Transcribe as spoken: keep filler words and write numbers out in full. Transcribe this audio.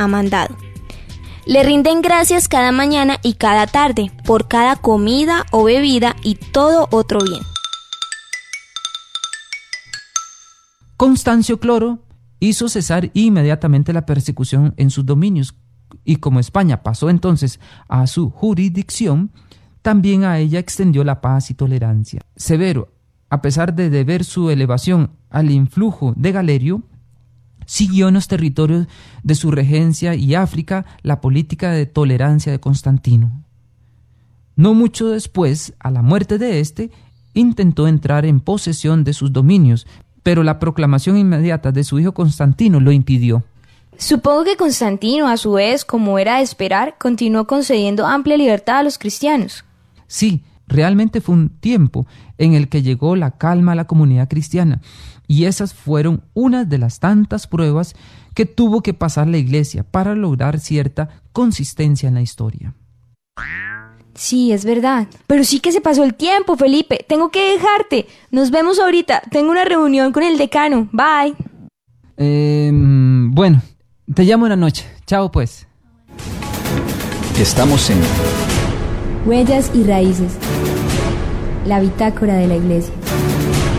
ha mandado. Le rinden gracias cada mañana y cada tarde por cada comida o bebida y todo otro bien. Constancio Cloro hizo cesar inmediatamente la persecución en sus dominios, y como España pasó entonces a su jurisdicción, también a ella extendió la paz y tolerancia. Severo, a pesar de deber su elevación al influjo de Galerio, siguió en los territorios de su regencia y África la política de tolerancia de Constantino. No mucho después, a la muerte de éste, intentó entrar en posesión de sus dominios, pero la proclamación inmediata de su hijo Constantino lo impidió. Supongo que Constantino, a su vez, como era de esperar, continuó concediendo amplia libertad a los cristianos. Sí, realmente fue un tiempo en el que llegó la calma a la comunidad cristiana, y esas fueron unas de las tantas pruebas que tuvo que pasar la Iglesia para lograr cierta consistencia en la historia. Sí, es verdad. Pero sí que se pasó el tiempo, Felipe. Tengo que dejarte. Nos vemos ahorita. Tengo una reunión con el decano. Bye. Eh, bueno, te llamo una noche. Chao, pues. Estamos en Huellas y Raíces, la bitácora de la Iglesia.